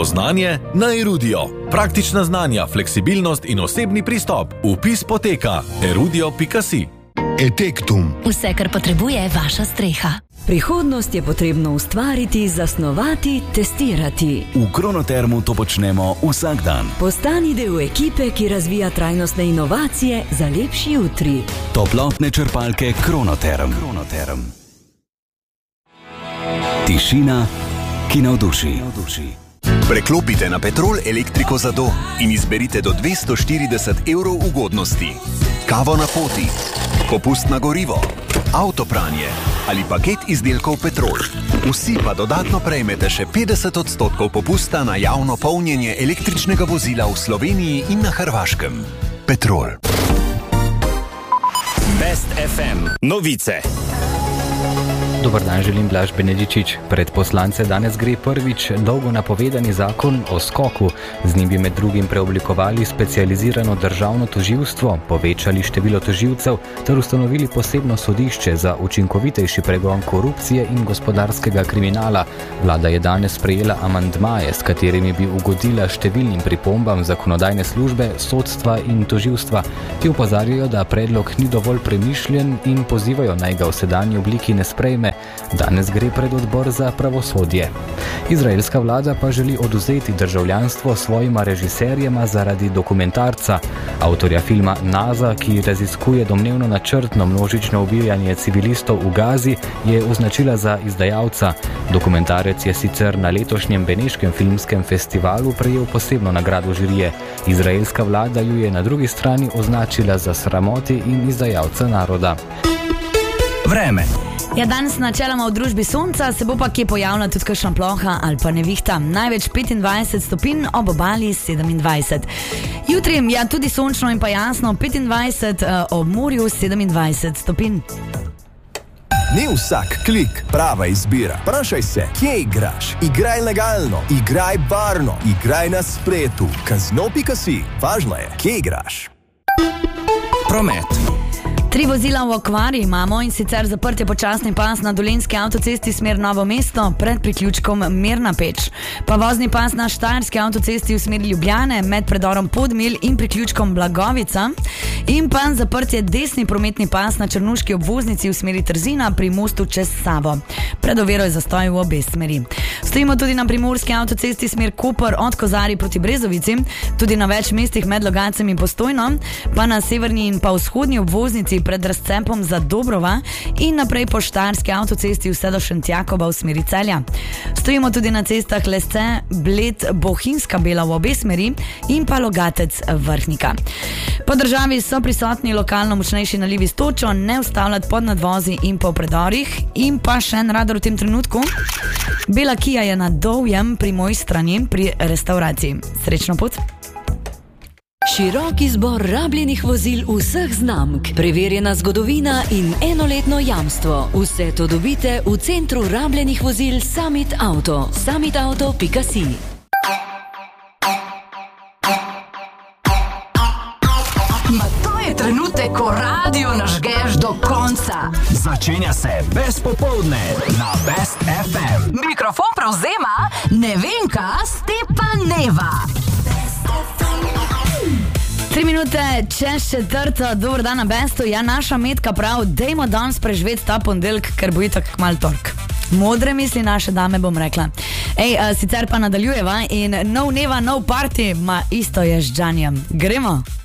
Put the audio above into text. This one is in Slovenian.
Pravo znanje na Erudio. Praktična znanja, fleksibilnost in osebni pristop. Vpis poteka erudio.si. Etektum. Vse, kar potrebuje vaša streha. Prihodnost je potrebno ustvariti, zasnovati, testirati. V Kronotermu to počnemo vsak dan. Postani del ekipe, ki razvija trajnostne inovacije za lepši jutri. Toplotne črpalke Kronoterm. Tišina, ki navduši. Preklopite na Petrol elektriko za dom in izberite do 240 evrov ugodnosti. Kavo na poti, popust na gorivo, avtopranje ali paket izdelkov Petrol. Vsi pa dodatno prejmete še 50% popusta na javno polnjenje električnega vozila v Sloveniji in na Hrvaškem. Petrol. Best FM. Novice. Dobar dan, želim Blaž Benedičič. Pred poslance danes gre prvič dolgo napovedani zakon o skoku. Z njim bi med drugim preoblikovali specializirano državno tožilstvo, povečali število tožilcev ter ustanovili posebno sodišče za učinkovitejši pregon korupcije in gospodarskega kriminala. Vlada je danes sprejela amandmaje, s katerimi bi ugodila številnim pripombam zakonodajne službe, sodstva in tožilstva, ki opozarjajo, da predlog ni dovolj premišljen in pozivajo, naj ga v sedanji obliki ne sprejme. Danes gre pred odbor za pravosodje. Izraelska vlada pa želi odvzeti državljanstvo svojima režiserjema zaradi dokumentarca. Avtorja filma Naza, ki raziskuje domnevno načrtno množično ubijanje civilistov v Gazi, je označila za izdajalca. Dokumentarec je sicer na letošnjem Beneškem filmskem festivalu prejel posebno nagrado žirije. Izraelska vlada ju je na drugi strani označila za sramoti in izdajalca naroda. Vreme. Ja, danes načeloma v družbi sonca, se bo pa kje pojavila tudi kakšna ploha ali pa nevihta. Največ 25 stopinj, ob obali 27. Jutri, ja, tudi sončno in pa jasno, 25, ob morju 27 stopinj. Ni vsak klik prava izbira. Vprašaj se, kje igraš? Igraj legalno, igraj varno, igraj na spletu. Kazino.si. Važno je, kje igraš. Promet. 3 vozila v okvari imamo, in sicer zaprt je počasni pas na Dolenjski avtocesti smer Novo mesto pred priključkom Mirna Peč. Pa vozni pas na Štajerski avtocesti v smeri Ljubljane med predorom Podmilj in priključkom Blagovica. In pa zaprt je desni prometni pas na Črnuški obvoznici v smeri Trzina pri mostu čez Savo. Pred oviro je zastoj v obe smeri. Stojimo tudi na Primorski avtocesti smer Koper od Kozarij proti Brezovici, tudi na več mestih med Logatcem in Postojno, pa na severni in pa vzhodni obvoznici pred razcepom za Dobrova in naprej po Štajerski avtocesti vse do Šentjakoba v smeri Celja. Stojimo tudi na cestah Lesce, Bled, Bohinjska Bela v obe smeri in pa Logatec Vrhnika. Po državi so prisotni lokalno močnejši nalivi s točo, ne ustavljati pod nadvozi in po predorih. In pa še en radar v tem trenutku. Bela Kia je na Dovjem pri moji strani pri restauraciji. Srečno pot! Širok izbor rabljenih vozil vseh znamk, preverjena zgodovina in enoletno jamstvo. Vse to dobite v centru rabljenih vozil Summit Auto. Summitauto.si. Ma to je trenutek, ko radio nažgeš do konca. Začenja se Best popoldne na Best FM. Mikrofon prevzema Nevenka Stepaneva. 3 minute čez 4, dober dan na Bestu. Ja, naša Metka prav, dejmo danes preživeti ta ponedeljek, ker bo itak kmalu tork. Modre misli naše dame, bom rekla. Sicer pa nadaljujeva in no neva, no party, ma isto je z Džanjem. Gremo?